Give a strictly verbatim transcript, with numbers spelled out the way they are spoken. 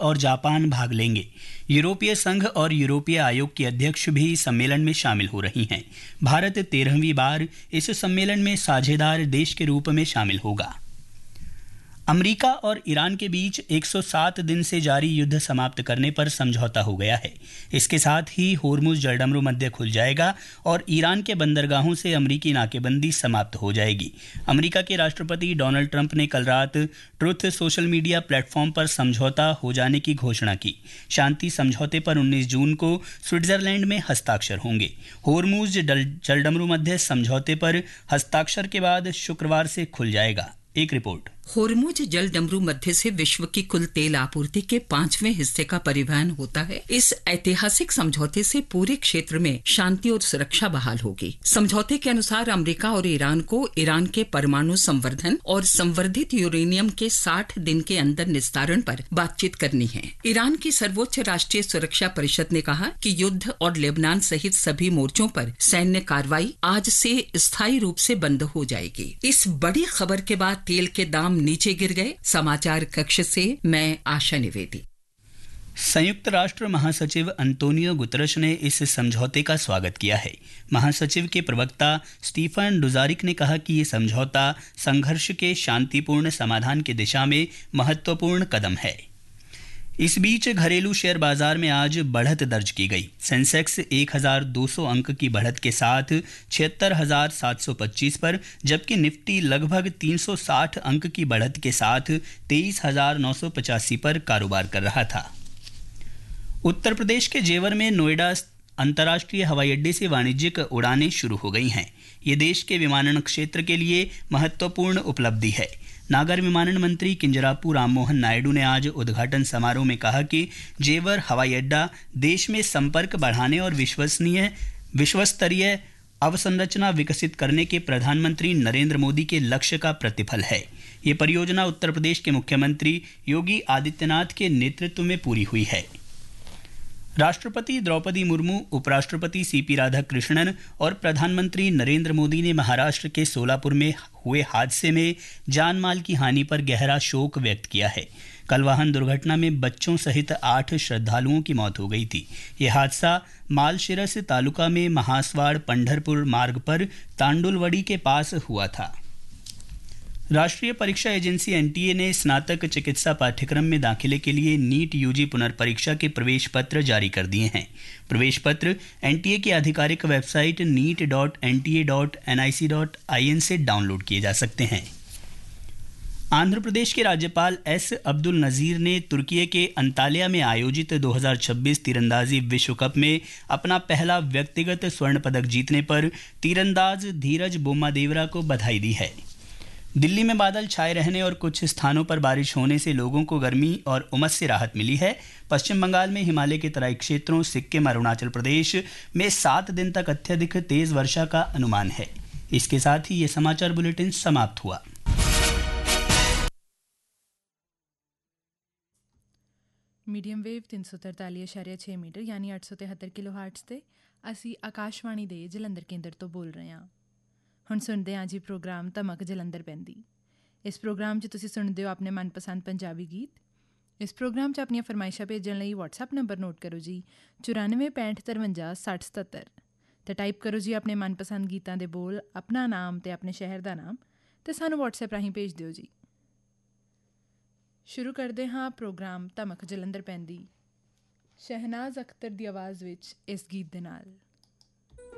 और जापान भाग लेंगे। यूरोपीय संघ और यूरोपीय आयोग की अध्यक्ष भी सम्मेलन में शामिल हो रही हैं। भारत तेरहवीं बार इस सम्मेलन में साझेदार देश के रूप में शामिल होगा। अमेरिका और ईरान के बीच एक सौ सात दिन से जारी युद्ध समाप्त करने पर समझौता हो गया है। इसके साथ ही होर्मुज जलडमरू मध्य खुल जाएगा और ईरान के बंदरगाहों से अमेरिकी नाकेबंदी समाप्त हो जाएगी। अमेरिका के राष्ट्रपति डोनाल्ड ट्रंप ने कल रात ट्रुथ सोशल मीडिया प्लेटफॉर्म पर समझौता हो जाने की घोषणा की। शांति समझौते पर उन्नीस जून को स्विट्जरलैंड में हस्ताक्षर होंगे। होर्मुज जलडमरू मध्य समझौते पर हस्ताक्षर के बाद शुक्रवार से खुल जाएगा। एक रिपोर्ट। होर्मुज जल डमरू मध्य से विश्व की कुल तेल आपूर्ति के पांचवें हिस्से का परिवहन होता है। इस ऐतिहासिक समझौते से पूरे क्षेत्र में शांति और सुरक्षा बहाल होगी। समझौते के अनुसार अमेरिका और ईरान को ईरान के परमाणु संवर्धन और संवर्धित यूरेनियम के साठ दिन के अंदर निस्तारण पर बातचीत करनी है। ईरान की सर्वोच्च राष्ट्रीय सुरक्षा परिषद ने कहा कि युद्ध और लेबनान सहित सभी मोर्चों पर सैन्य कार्रवाई आज से स्थायी रूप से बंद हो जाएगी। इस बड़ी खबर के बाद तेल के दाम नीचे गिर गए। समाचार कक्ष से मैं आशा निवेदी। संयुक्त राष्ट्र महासचिव अंतोनियो गुतरश ने इस समझौते का स्वागत किया है। महासचिव के प्रवक्ता स्टीफन डुजारिक ने कहा कि ये समझौता संघर्ष के शांतिपूर्ण समाधान की दिशा में महत्वपूर्ण कदम है। इस बीच घरेलू शेयर बाजार में आज बढ़त दर्ज की गई। सेंसेक्स एक हज़ार दो सौ अंक की बढ़त के साथ छिहत्तर हज़ार सात सौ पच्चीस पर, जबकि निफ्टी लगभग तीन सौ साठ अंक की बढ़त के साथ तेईस हज़ार नौ सौ पचासी पर कारोबार कर रहा था। उत्तर प्रदेश के जेवर में नोएडा अंतर्राष्ट्रीय हवाई अड्डे से वाणिज्यिक उड़ानें शुरू हो गई हैं। ये देश के विमानन क्षेत्र के लिए महत्वपूर्ण उपलब्धि है। नागर विमानन मंत्री किंजरापू राममोहन नायडू ने आज उद्घाटन समारोह में कहा कि जेवर हवाई अड्डा देश में संपर्क बढ़ाने और विश्वसनीय विश्वस्तरीय अवसंरचना विकसित करने के प्रधानमंत्री नरेंद्र मोदी के लक्ष्य का प्रतिफल है। ये परियोजना उत्तर प्रदेश के मुख्यमंत्री योगी आदित्यनाथ के नेतृत्व में पूरी हुई है। राष्ट्रपति द्रौपदी मुर्मू, उपराष्ट्रपति सीपी राधाकृष्णन और प्रधानमंत्री नरेंद्र मोदी ने महाराष्ट्र के सोलापुर में हुए हादसे में जान माल की हानि पर गहरा शोक व्यक्त किया है। कल वाहन दुर्घटना में बच्चों सहित आठ श्रद्धालुओं की मौत हो गई थी। यह हादसा मालशिरस तालुका में महासवाड़ पंढरपुर मार्ग पर तांडुलवड़ी के पास हुआ था। राष्ट्रीय परीक्षा एजेंसी एनटीए ने स्नातक चिकित्सा पाठ्यक्रम में दाखिले के लिए नीट यूजी पुनर्परीक्षा के प्रवेश पत्र जारी कर दिए हैं। प्रवेश पत्र एनटीए की आधिकारिक website NEET dot N T A dot N I C dot I N से डाउनलोड किए जा सकते हैं। आंध्र प्रदेश के राज्यपाल एस अब्दुल नज़ीर ने तुर्की के अंताल्या में आयोजित दो हज़ार छब्बीस तीरंदाजी विश्व कप में अपना पहला व्यक्तिगत स्वर्ण पदक जीतने पर तीरंदाज धीरज बोम्मादेवरा को बधाई दी है। दिल्ली में बादल छाए रहने और कुछ स्थानों पर बारिश होने से लोगों को गर्मी और उमस से राहत मिली है। पश्चिम बंगाल में हिमालय के तराई क्षेत्रों, सिक्किम, अरुणाचल प्रदेश में सात दिन तक अत्यधिक तेज वर्षा का अनुमान है। इसके साथ ही ये समाचार बुलेटिन समाप्त हुआ। मीडियम वेव तीन सौ तरताली इशारे छे मीटर यानी अठ सौ तिहत्तर किलो हार्ट्स ते असी आकाशवाणी दे जलंधर केंद्र तो बोल रहे हैं। ਹੁਣ ਸੁਣਦੇ ਹਾਂ ਜੀ ਪ੍ਰੋਗਰਾਮ ਧਮਕ ਜਲੰਧਰ ਪੈਂਦੀ। ਇਸ ਪ੍ਰੋਗਰਾਮ 'ਚ ਤੁਸੀਂ ਸੁਣਦੇ ਹੋ ਆਪਣੇ ਮਨਪਸੰਦ ਪੰਜਾਬੀ ਗੀਤ। ਇਸ ਪ੍ਰੋਗਰਾਮ 'ਚ ਆਪਣੀਆਂ ਫਰਮਾਇਸ਼ਾਂ ਭੇਜਣ ਲਈ WhatsApp ਨੰਬਰ ਨੋਟ ਕਰੋ ਜੀ ਚੁਰਾਨਵੇਂ ਪੈਂਹਠ ਤਰਵੰਜਾ ਸੱਠ ਸਤੱਤਰ ਅਤੇ ਟਾਈਪ ਕਰੋ ਜੀ ਆਪਣੇ ਮਨਪਸੰਦ ਗੀਤਾਂ ਦੇ ਬੋਲ, ਆਪਣਾ ਨਾਮ ਅਤੇ ਆਪਣੇ ਸ਼ਹਿਰ ਦਾ ਨਾਮ ਅਤੇ ਸਾਨੂੰ WhatsApp ਰਾਹੀਂ ਭੇਜ ਦਿਓ ਜੀ। ਸ਼ੁਰੂ ਕਰਦੇ ਹਾਂ ਪ੍ਰੋਗਰਾਮ ਧਮਕ ਜਲੰਧਰ ਪੈਂਦੀ ਸ਼ਹਿਨਾਜ਼ ਅਖਤਰ ਦੀ ਆਵਾਜ਼ ਵਿੱਚ ਇਸ ਗੀਤ ਦੇ ਨਾਲ।